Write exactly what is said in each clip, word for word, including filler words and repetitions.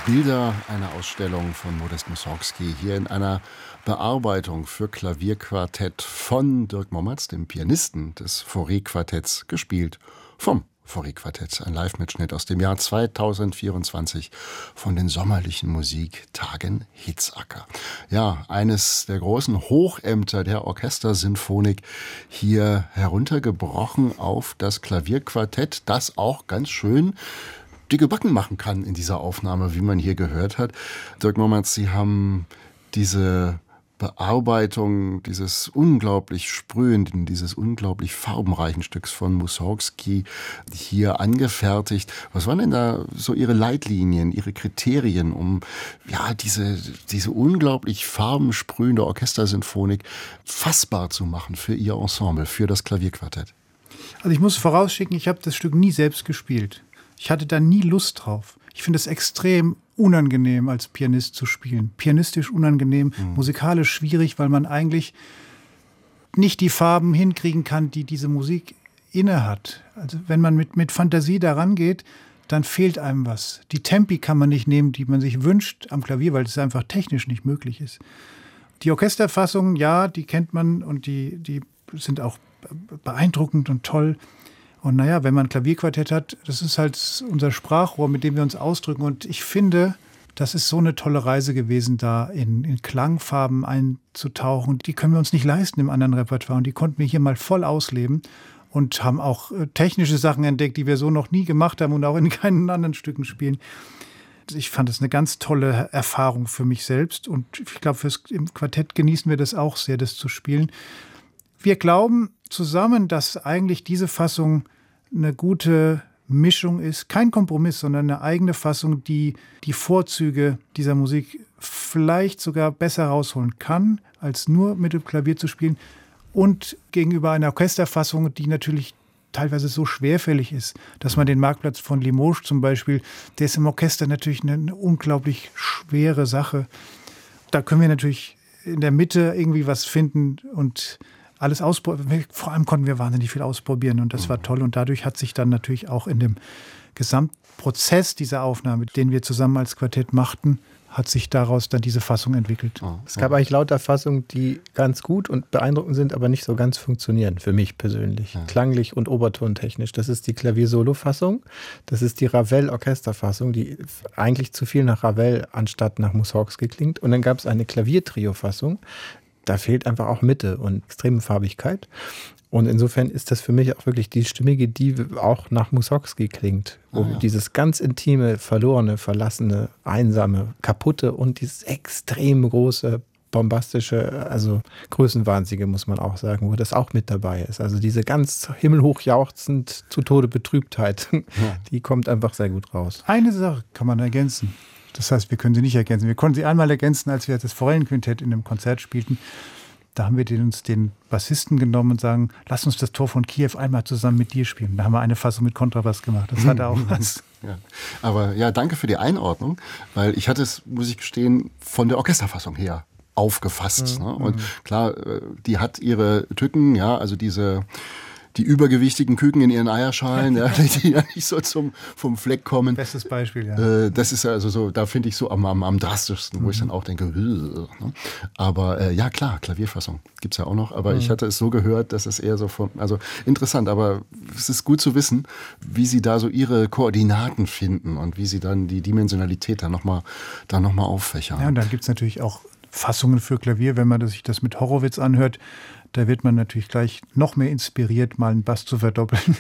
Bilder einer Ausstellung von Modest Mussorgsky hier in einer Bearbeitung für Klavierquartett von Dirk Mommertz, dem Pianisten des Fauré-Quartetts, gespielt vom Fauré-Quartett. Ein Live-Mitschnitt aus dem Jahr zweitausendvierundzwanzig von den sommerlichen Musiktagen Hitzacker. Ja, eines der großen Hochämter der Orchestersinfonik hier heruntergebrochen auf das Klavierquartett, das auch ganz schön dicke Backen machen kann in dieser Aufnahme, wie man hier gehört hat. Dirk Mommertz, Sie haben diese Bearbeitung dieses unglaublich sprühenden, dieses unglaublich farbenreichen Stücks von Mussorgsky hier angefertigt. Was waren denn da so Ihre Leitlinien, Ihre Kriterien, um ja diese, diese unglaublich farbensprühende Orchestersinfonik fassbar zu machen für Ihr Ensemble, für das Klavierquartett? Also ich muss vorausschicken, ich habe das Stück nie selbst gespielt. Ich hatte da nie Lust drauf. Ich finde es extrem unangenehm, als Pianist zu spielen. Pianistisch unangenehm, mhm. musikalisch schwierig, weil man eigentlich nicht die Farben hinkriegen kann, die diese Musik inne hat. Also wenn man mit, mit Fantasie daran geht, dann fehlt einem was. Die Tempi kann man nicht nehmen, die man sich wünscht am Klavier, weil es einfach technisch nicht möglich ist. Die Orchesterfassungen, ja, die kennt man und die, die sind auch beeindruckend und toll. Und naja, wenn man ein Klavierquartett hat, das ist halt unser Sprachrohr, mit dem wir uns ausdrücken. Und ich finde, das ist so eine tolle Reise gewesen, da in, in Klangfarben einzutauchen. Die können wir uns nicht leisten im anderen Repertoire. Und die konnten wir hier mal voll ausleben und haben auch äh, technische Sachen entdeckt, die wir so noch nie gemacht haben und auch in keinen anderen Stücken spielen. Ich fand es eine ganz tolle Erfahrung für mich selbst. Und ich glaube, fürs im Quartett genießen wir das auch sehr, das zu spielen. Wir glauben zusammen, dass eigentlich diese Fassung eine gute Mischung ist. Kein Kompromiss, sondern eine eigene Fassung, die die Vorzüge dieser Musik vielleicht sogar besser rausholen kann, als nur mit dem Klavier zu spielen. Und gegenüber einer Orchesterfassung, die natürlich teilweise so schwerfällig ist, dass man den Marktplatz von Limoges zum Beispiel, der ist im Orchester natürlich eine, eine unglaublich schwere Sache. Da können wir natürlich in der Mitte irgendwie was finden und alles ausprobieren. Vor allem konnten wir wahnsinnig viel ausprobieren und das war toll. Und dadurch hat sich dann natürlich auch in dem Gesamtprozess dieser Aufnahme, den wir zusammen als Quartett machten, hat sich daraus dann diese Fassung entwickelt. Oh, es gab eigentlich lauter Fassungen, die ganz gut und beeindruckend sind, aber nicht so ganz funktionieren, für mich persönlich. Ja. Klanglich und obertontechnisch. Das ist die Klavier-Solo-Fassung. Das ist die Ravel-Orchesterfassung, die eigentlich zu viel nach Ravel anstatt nach Mussorgsky klingt. Und dann gab es eine Klaviertrio-Fassung. Da fehlt einfach auch Mitte und extreme Farbigkeit. Und insofern ist das für mich auch wirklich die Stimmige, die auch nach Mussorgsky klingt. Wo ah, ja. dieses ganz intime, verlorene, verlassene, einsame, kaputte und dieses extrem große, bombastische, also Größenwahnsinnige, muss man auch sagen, wo das auch mit dabei ist. Also diese ganz himmelhoch jauchzend zu Tode Betrübtheit, ja. die kommt einfach sehr gut raus. Eine Sache kann man ergänzen. Das heißt, wir können sie nicht ergänzen. Wir konnten sie einmal ergänzen, als wir das Forellenquintett in einem Konzert spielten. Da haben wir den, uns den Bassisten genommen und sagen, lass uns das Tor von Kiew einmal zusammen mit dir spielen. Da haben wir eine Fassung mit Kontrabass gemacht. Das hatte auch was. Ja. Aber ja, danke für die Einordnung, weil ich hatte es, muss ich gestehen, von der Orchesterfassung her aufgefasst. Mhm. Ne? Und klar, die hat ihre Tücken, ja, also diese die übergewichtigen Küken in ihren Eierschalen, ja, die ja nicht so zum, vom Fleck kommen. Bestes Beispiel, ja. Äh, das ist also so, da finde ich so am, am, am drastischsten, wo mhm. ich dann auch denke, ne? Aber äh, ja klar, Klavierfassung gibt's ja auch noch, aber mhm. ich hatte es so gehört, dass es eher so von, also interessant, aber es ist gut zu wissen, wie Sie da so Ihre Koordinaten finden und wie Sie dann die Dimensionalität dann nochmal da noch mal auffächern. Ja, und dann gibt's natürlich auch Fassungen für Klavier, wenn man sich das mit Horowitz anhört. Da wird man natürlich gleich noch mehr inspiriert, mal einen Bass zu verdoppeln.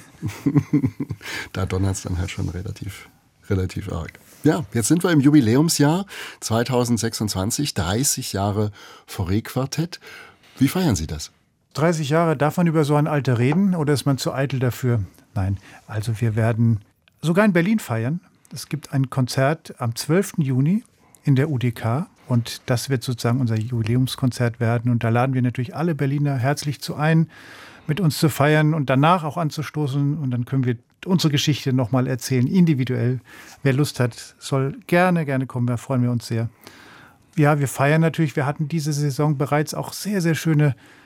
Da donnert es dann halt schon relativ, relativ arg. Ja, jetzt sind wir im Jubiläumsjahr zweitausendsechsundzwanzig, dreißig Jahre Fauré-Quartett. Wie feiern Sie das? dreißig Jahre, darf man über so ein Alter reden oder ist man zu eitel dafür? Nein, also wir werden sogar in Berlin feiern. Es gibt ein Konzert am zwölften Juni in der U D K. Und das wird sozusagen unser Jubiläumskonzert werden. Und da laden wir natürlich alle Berliner herzlich zu ein, mit uns zu feiern und danach auch anzustoßen. Und dann können wir unsere Geschichte nochmal erzählen, individuell. Wer Lust hat, soll gerne, gerne kommen. Da freuen wir uns sehr. Ja, wir feiern natürlich. Wir hatten diese Saison bereits auch sehr, sehr schöne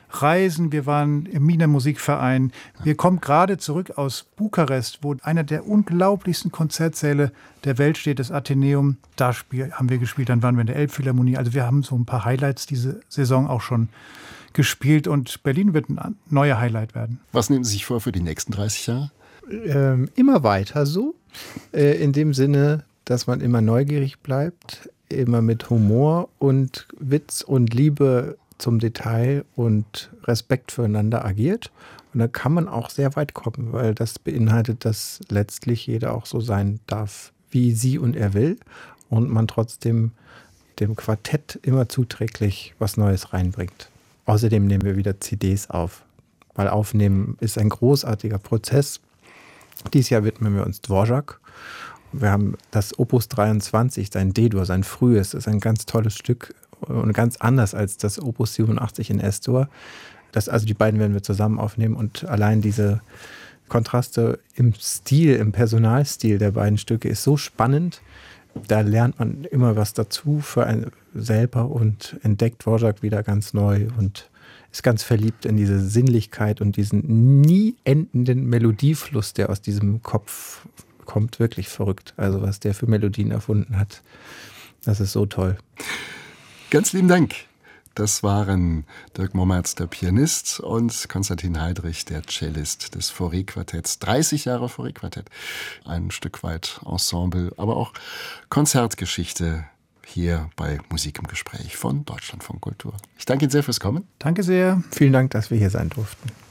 reisen. Wir waren im Mina Musikverein. Wir kommen gerade zurück aus Bukarest, wo einer der unglaublichsten Konzertsäle der Welt steht, das Athenäum. Da spiel, haben wir gespielt, dann waren wir in der Elbphilharmonie. Also wir haben so ein paar Highlights diese Saison auch schon gespielt und Berlin wird ein neuer Highlight werden. Was nehmen Sie sich vor für die nächsten dreißig Jahre? Ähm, immer weiter so, äh, in dem Sinne, dass man immer neugierig bleibt, immer mit Humor und Witz und Liebe zum Detail und Respekt füreinander agiert. Und da kann man auch sehr weit kommen, weil das beinhaltet, dass letztlich jeder auch so sein darf, wie sie und er will. Und man trotzdem dem Quartett immer zuträglich was Neues reinbringt. Außerdem nehmen wir wieder C Ds auf, weil Aufnehmen ist ein großartiger Prozess. Dieses Jahr widmen wir uns Dvorak. Wir haben das Opus dreiundzwanzig, sein D-Dur, sein frühes, ist ein ganz tolles Stück und ganz anders als das Opus siebenundachtzig in S-Dur. Das, also die beiden werden wir zusammen aufnehmen und allein diese Kontraste im Stil, im Personalstil der beiden Stücke ist so spannend. Da lernt man immer was dazu für einen selber und entdeckt Dvorak wieder ganz neu und ist ganz verliebt in diese Sinnlichkeit und diesen nie endenden Melodiefluss, der aus diesem Kopf kommt. Wirklich verrückt. Also was der für Melodien erfunden hat, das ist so toll. Ganz lieben Dank. Das waren Dirk Mommertz, der Pianist, und Konstantin Heidrich, der Cellist des Fauré-Quartetts. dreißig Jahre Fauré-Quartett. Ein Stück weit Ensemble, aber auch Konzertgeschichte hier bei Musik im Gespräch von Deutschlandfunk Kultur. Ich danke Ihnen sehr fürs Kommen. Danke sehr. Vielen Dank, dass wir hier sein durften.